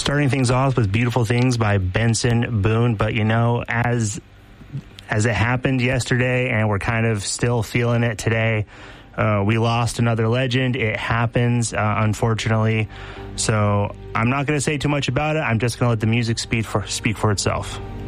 Starting things off with Beautiful Things by Benson Boone. But, you know, as it happened yesterday, and we're kind of still feeling it today, we lost another legend. It happens, unfortunately. So I'm not going to say too much about it. I'm just going to let the music speak for itself.